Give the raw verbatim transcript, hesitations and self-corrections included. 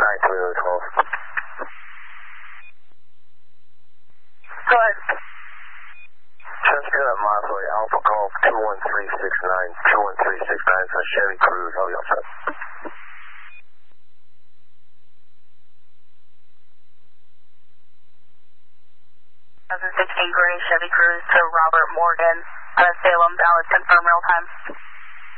nine three oh twelve. Go ahead. Transport at Mosley, Alpha Golf two one three six nine, two one three six nine for Chevy Cruze, I'll be all set. twenty sixteen Gurney Chevy Cruze to Robert Morgan, uh, Salem, valid, confirm real time.